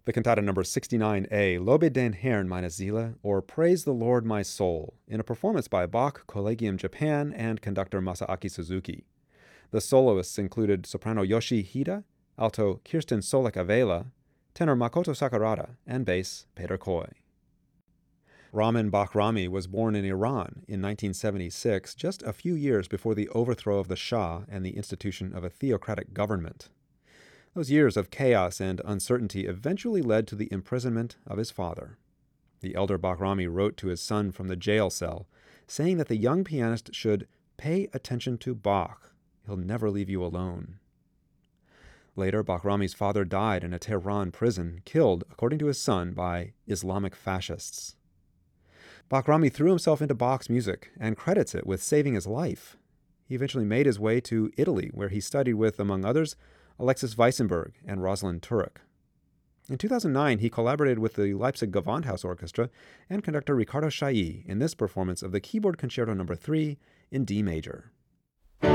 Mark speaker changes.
Speaker 1: The cantata number 69A, Lobe den Herrn meine Seele, or Praise the Lord my Soul, in a performance by Bach Collegium Japan and conductor Masaaki Suzuki. The soloists included soprano Yoshi Hida, alto Kirsten Solek-Avela, tenor Makoto Sakurada, and bass Peter Koy. Ramin Bahrami was born in Iran in 1976, just a few years before the overthrow of the Shah and the institution of a theocratic government. Those years of chaos and uncertainty eventually led to the imprisonment of his father. The elder Bahrami wrote to his son from the jail cell, saying that the young pianist should pay attention to Bach. He'll never leave you alone. Later, Bahrami's father died in a Tehran prison, killed, according to his son, by Islamic fascists. Bahrami threw himself into Bach's music and credits it with saving his life. He eventually made his way to Italy, where he studied with, among others, Alexis Weissenberg and Rosalind Turek. In 2009, he collaborated with the Leipzig Gewandhaus Orchestra and conductor Riccardo Chailly in this performance of the Keyboard Concerto No. 3 in D major.